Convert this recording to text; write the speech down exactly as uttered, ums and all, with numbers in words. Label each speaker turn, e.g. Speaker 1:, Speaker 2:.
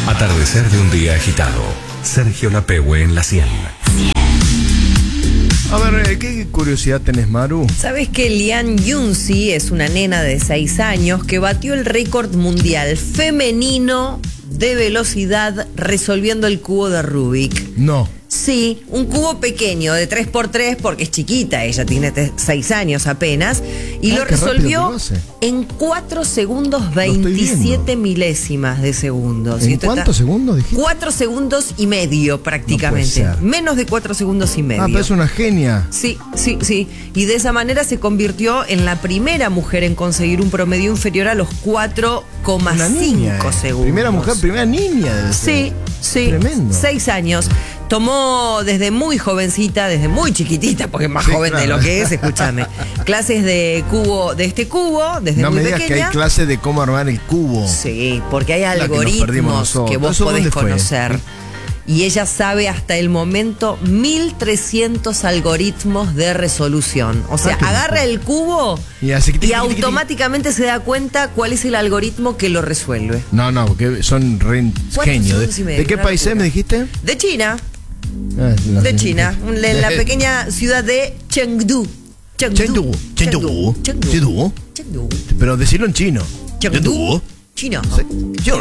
Speaker 1: Atardecer de un día agitado. Sergio Lapehue en la cien.
Speaker 2: A ver, ¿qué curiosidad tenés, Maru?
Speaker 3: ¿Sabes que Lian Yunzi es una nena de seis años que batió el récord mundial femenino de velocidad resolviendo el cubo de Rubik?
Speaker 2: No.
Speaker 3: Sí, un cubo pequeño de tres por tres porque es chiquita, ella tiene seis años apenas, y
Speaker 2: ah,
Speaker 3: lo resolvió lo en cuatro segundos veintisiete milésimas de segundos.
Speaker 2: ¿En cuántos segundos dijiste?
Speaker 3: cuatro segundos y medio prácticamente. No menos de cuatro segundos y medio.
Speaker 2: Ah, pero es una genia.
Speaker 3: Sí, sí, sí. Y de esa manera se convirtió en la primera mujer en conseguir un promedio inferior a los cuatro coma cinco segundos.
Speaker 2: Primera mujer, primera niña. Debe ser.
Speaker 3: Sí, sí.
Speaker 2: Tremendo.
Speaker 3: Seis años. Tomó desde muy jovencita, desde muy chiquitita, porque es más sí, joven claro. de lo que es, escúchame, clases de cubo, de este cubo, desde
Speaker 2: no
Speaker 3: muy
Speaker 2: me digas
Speaker 3: pequeña.
Speaker 2: Que hay clases de cómo armar el cubo.
Speaker 3: Sí, porque hay algoritmos que, que vos podés conocer. Y ella sabe hasta el momento mil trescientos algoritmos de resolución. O sea, ah, agarra el cubo y, así, y automáticamente se da cuenta cuál es el algoritmo que lo resuelve.
Speaker 2: No, no, porque son re genios. ¿De, ¿De qué país es, me dijiste?
Speaker 3: De China. Ah, de China, en la pequeña ciudad de Chengdu.
Speaker 2: Chengdu. Chengdu. Chengdu. Chengdu. Pero decirlo en chino.
Speaker 3: Chengdu. Chino.